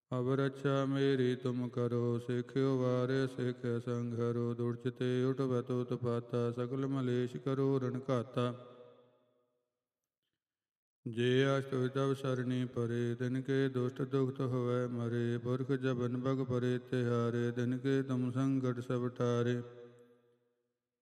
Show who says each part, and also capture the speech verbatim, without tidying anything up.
Speaker 1: ਅਬ ਰੱਛਾ ਮੇਰੀ ਤੁਮ ਕਰੋ, ਸਿੱਖਿਓ ਵਾਰੇ ਸਿੱਖ ਸੰਘਰੋ। ਦੁਰਚਤੇ ਉਠ ਤੁਤ ਪਾਤਾ, ਸਕਲ ਮਲੇਸ਼ ਕਰੋ ਰਨ ਘਾਤਾ। ਜੇ ਅਸ਼ਟ ਤਵ ਸਰਣੀ ਪਰੇ, ਤਿਨ ਕੇ ਦੁਸ਼ਟ ਦੁਖਤ ਹੋਵੈ ਮਰੇ। ਪੁਰਖ ਜਬਨ ਬਗ ਪਰੇ ਤਿਹਾਰੇ, ਤਿਨ ਕੇ ਤੁਮ ਸੰਕਟ ਸਭ ਟਾਰੇ।